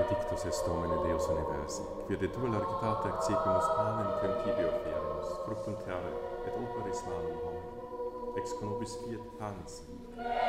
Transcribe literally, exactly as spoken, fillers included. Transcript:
benedictus est Domine Deus universi, qui de tua largitate accipimus panem tempibio fierimus, fructum terrae et operis manum hominum, ex conobis fiat panis.